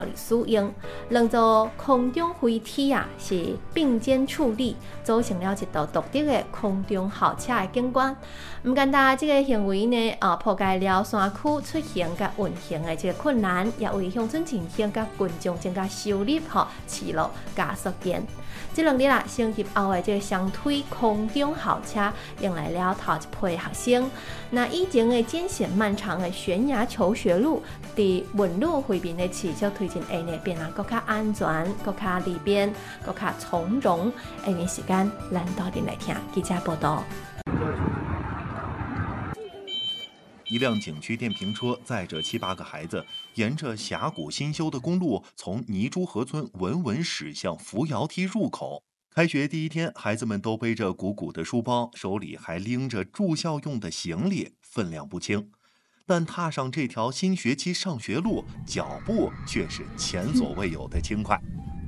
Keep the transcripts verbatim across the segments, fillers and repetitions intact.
使用两座空中飞梯啊，是并肩矗立，组成了一道独特的空中校车的景观。唔简单，这个行为呢，啊，破解了山区出行甲运行的这个困难，也为乡村振兴甲群众增加收入、吼市路加速建。这两日啊，升级后的这个双推空中校车，迎来了头一批学生。那以前的艰险漫长的悬崖求学路，伫文路回边的持续推进下呢，变得更加安全、更加利便、更加从容。下面时间，咱到底来听记者报道。 一辆景区电瓶车载着七八个孩子，沿着峡谷新修的公路，从泥珠河村稳稳驶向扶摇梯入口。开学第一天，孩子们都背着鼓鼓的书包，手里还拎着住校用的行李，分量不轻。但踏上这条新学期上学路，脚步却是前所未有的轻快。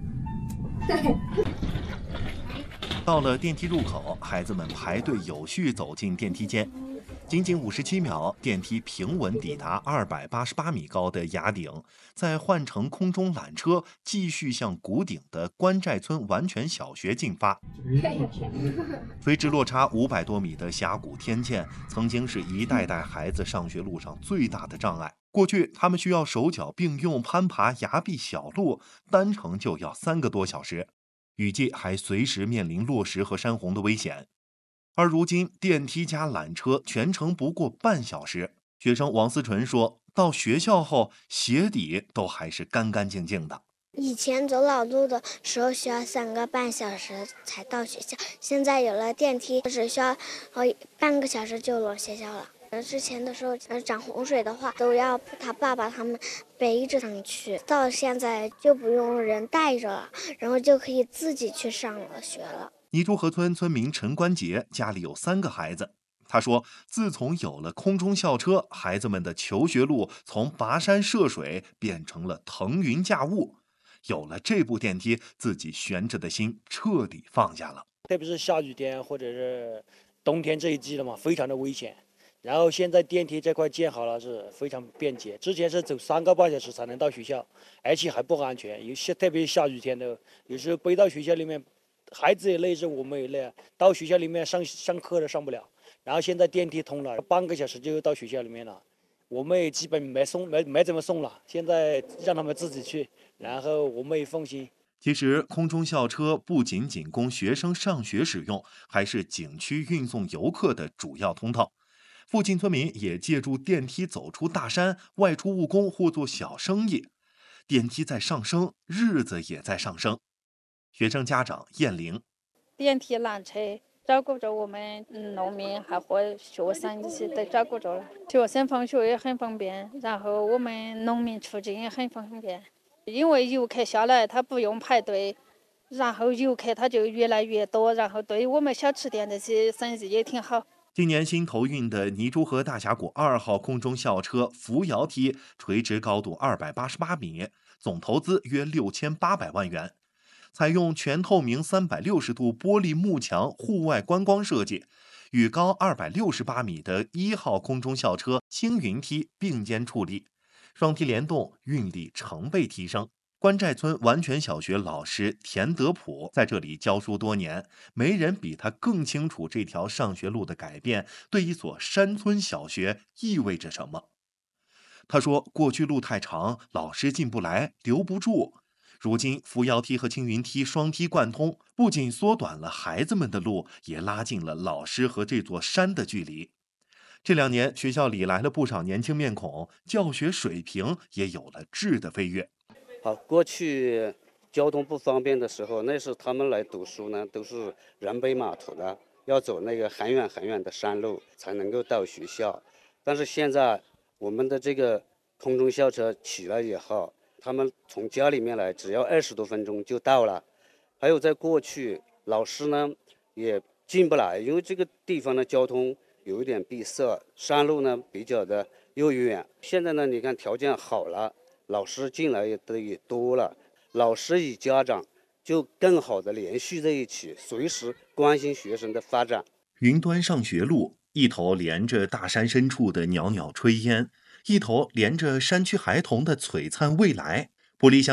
到了电梯入口，孩子们排队有序走进电梯间。仅仅五十七秒，电梯平稳抵达二百八十八米高的崖顶，再换乘空中缆车，继续向谷顶的关寨村完全小学进发。垂直落差五百多米的峡谷天堑，曾经是一代代孩子上学路上最大的障碍。过去，他们需要手脚并用攀爬崖壁小路，单程就要三个多小时，雨季还随时面临落石和山洪的危险。而如今，电梯加缆车全程不过半小时。学生王思纯说，到学校后鞋底都还是干干净净的。 以前走老路的时候需要三个半小时才到学校，现在有了电梯，只需要半个小时就落学校了。之前的时候涨洪水的话，都要他爸爸他们背着上去，到现在就不用人带着了，然后就可以自己去上了学了。 泥珠河村村民陈关杰家里有三个孩子，他说，自从有了空中校车，孩子们的求学路从跋山涉水变成了腾云驾雾。有了这部电梯，自己悬着的心彻底放下了。 特别是下雨天或者是冬天这一季了嘛，非常的危险。然后现在电梯这块建好了，是非常便捷。之前是走三个半小时才能到学校，而且还不安全。有些特别下雨天的，有时候背到学校里面，孩子也累，是我们也累。到学校里面上上课都上不了。然后现在电梯通了，半个小时就到学校里面了。我们也基本没送，没没怎么送了。现在让他们自己去，然后我们也放心。 其实，空中校车不仅仅供学生上学使用，还是景区运送游客的主要通道。附近村民也借助电梯走出大山，外出务工或做小生意。电梯在上升，日子也在上升。学生家长燕玲， 电梯缆车照顾着我们农民还和学生一起都照顾着了，学生放学也很方便，然后我们农民出境也很方便。因为游客下来他不用排队，然后游客他就越来越多，然后对我们小吃店这些生意也挺好。 今年新投运的泥珠河大峡谷二号空中校车扶摇梯，垂直高度二百八十八米，总投资约六千八百万元。采用全透明三百六十度玻璃幕墙户外观光设计，与高二百六十八米的一号空中校车青云梯并肩矗立，双梯联动，运力成倍提升。关寨村完全小学老师田德普在这里教书多年，没人比他更清楚这条上学路的改变对一所山村小学意味着什么。他说，过去路太长，老师进不来，留不住。如今扶摇梯和青云梯双梯贯通，不仅缩短了孩子们的路，也拉近了老师和这座山的距离。这两年，学校里来了不少年轻面孔，教学水平也有了质的飞跃。 好，过去交通不方便的时候，那时他们来读书呢，都是人背马驮的，要走那个很远很远的山路才能够到学校。但是现在我们的这个空中校车起来以后，他们从家里面来，只要二十多分钟就到了。还有在过去，老师呢也进不来，因为这个地方的交通有一点闭塞，山路呢比较的又远。现在呢，你看条件好了，老师进来也都也多了，老师与家长就更好的联系在一起，随时关心学生的发展。 云端上学路，一头连着大山深处的袅袅炊烟，一头连着山区孩童的璀璨未来。 不理想